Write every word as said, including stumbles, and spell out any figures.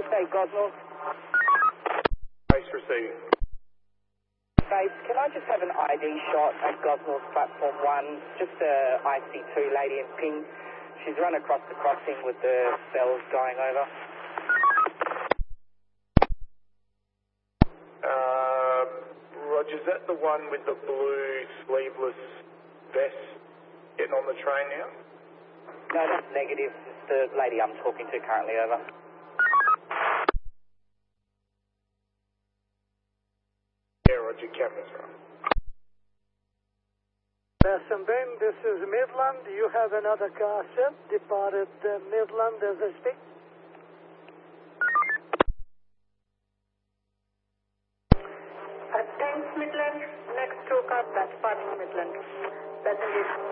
Police eight Gosnells. Base receiving. Base, can I just have an I D shot at Gosnells platform one? Just a I C two lady in pink. She's run across the crossing with the bells going over. Uh, Roger, is that the one with the blue sleeveless vest getting on the train now? No, that's negative. It's the lady I'm talking to currently, over. Yeah, Roger, cameras right. Bessenbain, this is Midland. You have another car set, departed uh, Midland as I speak. Uh, thanks, Midland. Next two cars, that's parting Midland. Passenger